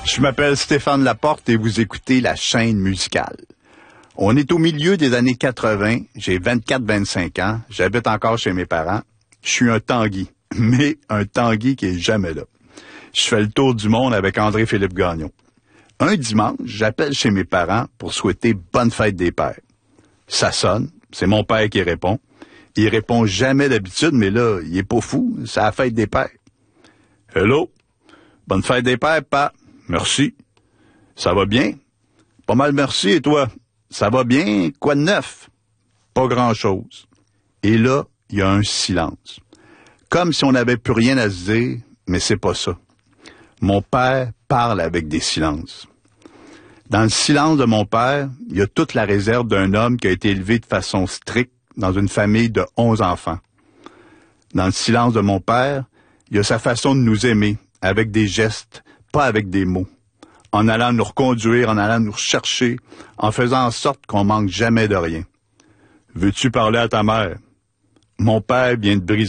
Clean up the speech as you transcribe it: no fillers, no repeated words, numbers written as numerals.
Je m'appelle Stéphane Laporte et vous écoutez La Chaîne musicale. On est au milieu des années 80, j'ai 24-25 ans, j'habite encore chez mes parents. Je suis un Tanguy, mais un Tanguy qui est jamais là. Je fais le tour du monde avec André-Philippe Gagnon. Un dimanche, j'appelle chez mes parents pour souhaiter bonne fête des pères. Ça sonne, c'est mon père qui répond. Il répond jamais d'habitude, mais là, il est pas fou, c'est la fête des pères. Hello, bonne fête des pères, pa. Merci. Ça va bien? Pas mal merci, et toi? Ça va bien? Quoi de neuf? Pas grand-chose. Et là, il y a un silence. Comme si on n'avait plus rien à se dire, mais c'est pas ça. Mon père parle avec des silences. Dans le silence de mon père, il y a toute la réserve d'un homme qui a été élevé de façon stricte dans une famille de 11 enfants. Dans le silence de mon père, il y a sa façon de nous aimer, avec des gestes, pas avec des mots, en allant nous reconduire, en allant nous rechercher, en faisant en sorte qu'on manque jamais de rien. Veux-tu parler à ta mère? Mon père vient de briser